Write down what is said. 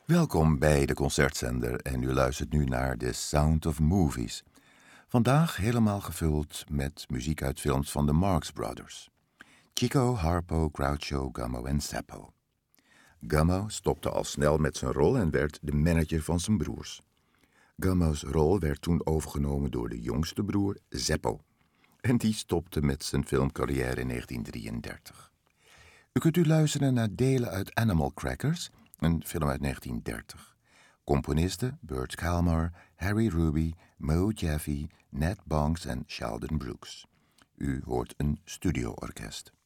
Welkom bij de Concertzender en u luistert nu naar The Sound of Movies. Vandaag helemaal gevuld met muziek uit films van de Marx Brothers. Chico, Harpo, Groucho, Gummo en Zappo. Gummo stopte al snel met zijn rol en werd de manager van zijn broers. Gummo's rol werd toen overgenomen door de jongste broer, Zeppo. En die stopte met zijn filmcarrière in 1933. U kunt luisteren naar delen uit Animal Crackers, een film uit 1930. Componisten Burt Kalmar, Harry Ruby, Mo Jaffe, Ned Banks en Sheldon Brooks. U hoort een studioorkest.